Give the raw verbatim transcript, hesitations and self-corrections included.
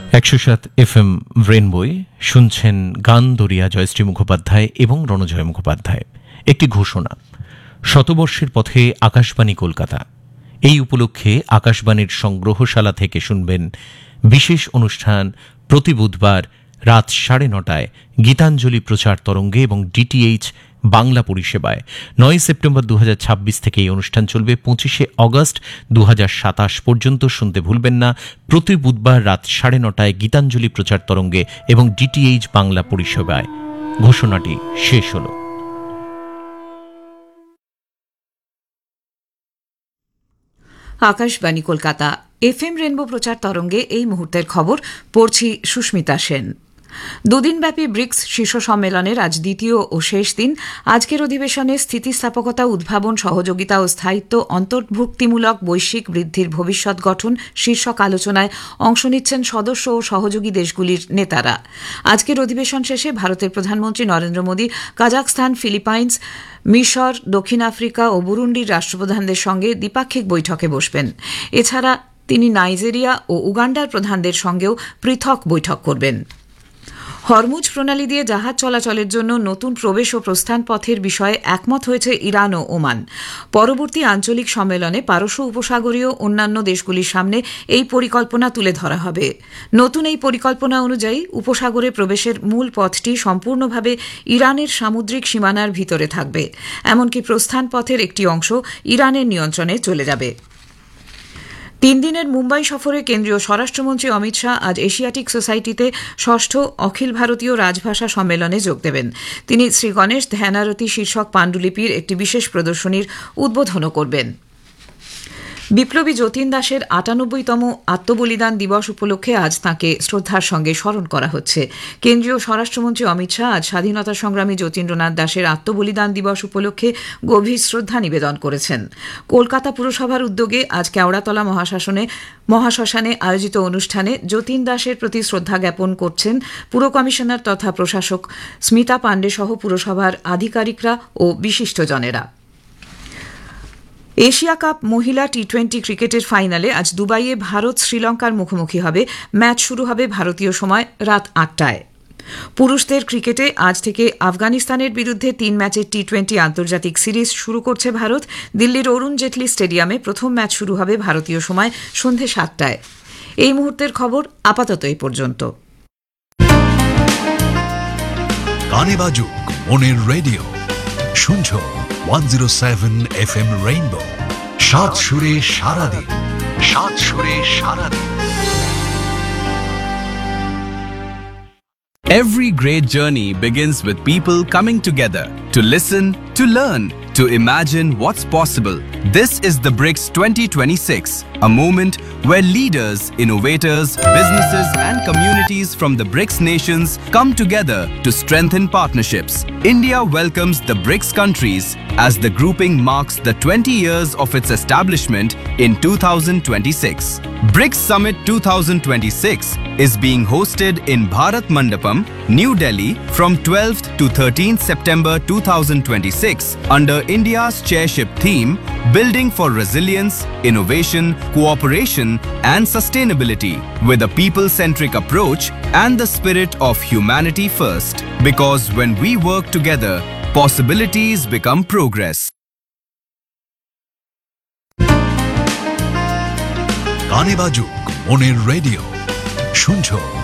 একশো সাত F M রেনবোয় শুনছেন গান দরিয়া জয়শ্রী মুখোপাধ্যায় এবং রণজয় মুখোপাধ্যায়। একটি ঘোষণা। শতবর্ষের পথে আকাশবাণী কলকাতা, এই উপলক্ষে আকাশবাণীর সংগ্রহশালা থেকে শুনবেন বিশেষ অনুষ্ঠান প্রতি বুধবার রাত সাড়ে নটায় গীতাঞ্জলি প্রচার তরঙ্গে এবং ডিটিএইচ বাংলা পরিষেবায়। নয় সেপ্টেম্বর দু হাজার ছাব্বিশ থেকে এই অনুষ্ঠান চলবে পঁচিশে অগস্ট দু হাজার সাতাশ পর্যন্ত। শুনতে ভুলবেন না, প্রতি বুধবার রাত সাড়ে নটায় গীতাঞ্জলি প্রচার তরঙ্গে এবং ডিটিএইচ বাংলা পরিষেবায়। ঘোষণাটি শেষ হল। আকাশবাণী কলকাতা এফএম রেনবো প্রচার তরঙ্গে এই মুহূর্তের খবর পড়ছি সুস্মিতা সেন। দুদিনব্যাপী ব্রিক্স শীর্ষ সম্মেলনের আজ দ্বিতীয় ও শেষ দিন। আজকের অধিবেশনে স্থিতিস্থাপকতা, উদ্ভাবন, সহযোগিতা ও স্থায়িত্ব, অন্তর্ভুক্তিমূলক বৈশ্বিক বৃদ্ধির ভবিষ্যৎ গঠন শীর্ষক আলোচনায় অংশ নিচ্ছেন সদস্য ও সহযোগী দেশগুলির নেতারা। আজকের অধিবেশন শেষে ভারতের প্রধানমন্ত্রী নরেন্দ্র মোদী কাজাখস্তান, ফিলিপাইন্স, মিশর, দক্ষিণ আফ্রিকা ও বুরুন্ডির রাষ্ট্রপ্রধানদের সঙ্গে দ্বিপাক্ষিক বৈঠকে বসবেন। এছাড়া তিনি নাইজেরিয়া ও উগান্ডার প্রধানদের সঙ্গেও পৃথক বৈঠক করবেন। হরমুজ প্রণালী দিয়ে জাহাজ চলাচলের জন্য নতুন প্রবেশ ও প্রস্থান পথের বিষয়ে একমত হয়েছে ইরান ও ওমান। পরবর্তী আঞ্চলিক সম্মেলনে পারস্য উপসাগরীয় অন্যান্য দেশগুলির সামনে এই পরিকল্পনা তুলে ধরা হবে। নতুন এই পরিকল্পনা অনুযায়ী উপসাগরে প্রবেশের মূল পথটি সম্পূর্ণভাবে ইরানের সামুদ্রিক সীমানার ভিতরে থাকবে, এমনকি প্রস্থান পথের একটি অংশ ইরানের নিয়ন্ত্রণে চলে যাবে। তিন দিনের মুম্বাই সফরে কেন্দ্রীয় স্বরাষ্ট্রমন্ত্রী অমিত শাহ আজ এশিয়াটিক সোসাইটিতে ষষ্ঠ অখিল ভারতীয় রাজভাষা সম্মেলনে যোগ দেবেন। তিনি শ্রী গণেশ ধ্যানারতি শীর্ষক পাণ্ডুলিপির একটি বিশেষ প্রদর্শনীর উদ্বোধনও করবেন। বিপ্লবী যতীন দাসের আটানব্বইতম আত্মবলিদান দিবস উপলক্ষে আজ তাঁকে শ্রদ্ধার সঙ্গে স্মরণ করা হচ্ছে। কেন্দ্রীয় স্বরাষ্ট্রমন্ত্রী অমিত শাহ আজ স্বাধীনতা সংগ্রামী যতীন্দ্রনাথ দাসের আত্মবলিদান দিবস উপলক্ষে গভীর শ্রদ্ধা নিবেদন করেছেন। কলকাতা পুরসভার উদ্যোগে আজ কেওড়াতলা মহাশ্মশানে মহাশ্মশানে আয়োজিত অনুষ্ঠানে যতীন দাসের প্রতি শ্রদ্ধা জ্ঞাপন করছেন পুর কমিশনার তথা প্রশাসক স্মিতা পাণ্ডে সহ পুরসভার আধিকারিকরা ও বিশিষ্টজনেরা। এশিয়া কাপ মহিলা টি টোয়েন্টি ক্রিকেটের ফাইনালে আজ দুবাইয়ে ভারত শ্রীলঙ্কার মুখোমুখি হবে। ম্যাচ শুরু হবে ভারতীয় সময় রাত আটটায়। পুরুষদের ক্রিকেটে আজ থেকে আফগানিস্তানের বিরুদ্ধে তিন ম্যাচের টি টোয়েন্টি আন্তর্জাতিক সিরিজ শুরু করছে ভারত। দিল্লির অরুণ জেটলি স্টেডিয়ামে প্রথম ম্যাচ শুরু হবে ভারতীয় সময় সন্ধে সাতটায়। এই মুহূর্তের খবর আপাতত এই পর্যন্ত। গানে বাজুক মনের রেডিও, শুনছো one zero seven F M rainbow. সাত সুরে সারাদিন, সাত সুরে সারাদিন। Every great journey begins with people coming together to listen, to learn, to imagine what's possible. This is the BRICS twenty twenty-six, a moment where leaders, innovators, businesses and communities from the BRICS nations come together to strengthen partnerships. India welcomes the BRICS countries as the grouping marks the twenty years of its establishment in two thousand twenty-six. BRICS Summit twenty twenty-six is being hosted in Bharat Mandapam, New Delhi from twelfth to thirteenth September two thousand twenty-six under India's chairship theme Building for Resilience, Innovation, Cooperation and Sustainability with a people-centric approach and the spirit of humanity first. Because when we work together, possibilities become progress. গানে বাজুক মনের radio, শুনছো